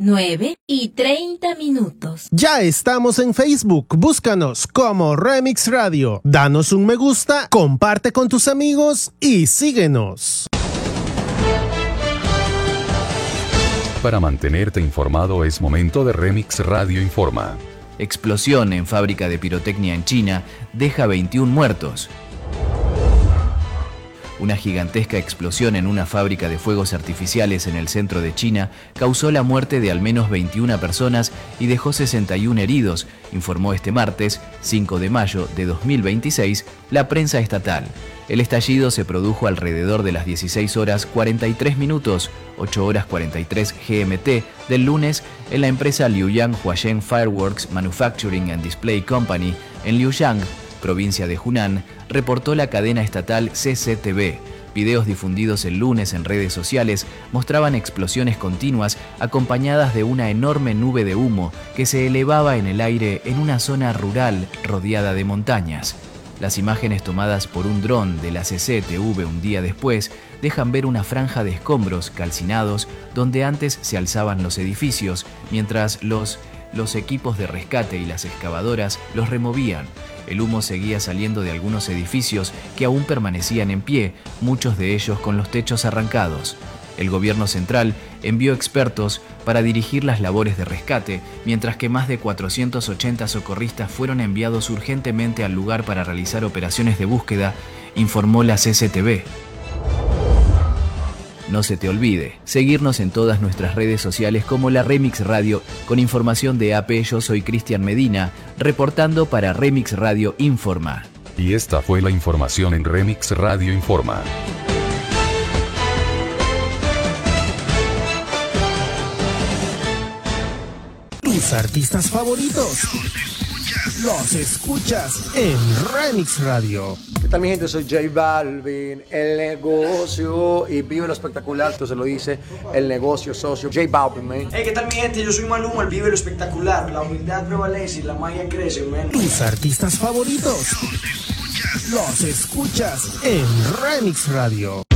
9:30. Ya estamos en Facebook, búscanos como Remix Radio. Danos un me gusta, comparte con tus amigos y síguenos. Para mantenerte informado es momento de Remix Radio Informa. Explosión en fábrica de pirotecnia en China deja 21 muertos. Una gigantesca explosión en una fábrica de fuegos artificiales en el centro de China causó la muerte de al menos 21 personas y dejó 61 heridos, informó este martes, 5 de mayo de 2026, la prensa estatal. El estallido se produjo alrededor de las 16 horas 43 minutos, 8 horas 43 GMT, del lunes en la empresa Liuyang Huasheng Fireworks Manufacturing and Display Company en Liuyang, provincia de Hunan, reportó la cadena estatal CCTV. Videos difundidos el lunes en redes sociales mostraban explosiones continuas acompañadas de una enorme nube de humo que se elevaba en el aire en una zona rural rodeada de montañas. Las imágenes tomadas por un dron de la CCTV un día después dejan ver una franja de escombros calcinados donde antes se alzaban los edificios, mientras los equipos de rescate y las excavadoras los removían. El humo seguía saliendo de algunos edificios que aún permanecían en pie, muchos de ellos con los techos arrancados. El gobierno central envió expertos para dirigir las labores de rescate, mientras que más de 480 socorristas fueron enviados urgentemente al lugar para realizar operaciones de búsqueda, informó la CCTV. No se te olvide, seguirnos en todas nuestras redes sociales como la Remix Radio, con información de AP. Yo soy Cristian Medina, reportando para Remix Radio Informa. Y esta fue la información en Remix Radio Informa. Tus artistas favoritos los escuchas en Remix Radio. ¿Qué tal mi gente? Soy J Balvin, El Negocio, y Vive lo Espectacular, esto se lo dice El Negocio, socio, J Balvin, man. Hey, ¿qué tal mi gente? Yo soy Maluma, el Vive lo Espectacular, la humildad prevalece y la magia crece, man. Tus artistas favoritos los escuchas en Remix Radio.